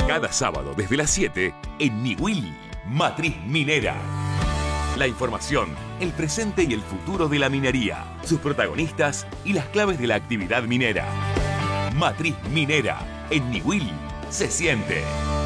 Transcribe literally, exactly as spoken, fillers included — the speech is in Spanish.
Cada sábado desde las siete en Niwil, Matriz Minera. La información, el presente y el futuro de la minería, sus protagonistas y las claves de la actividad minera. Matriz Minera, en Niwil, se siente.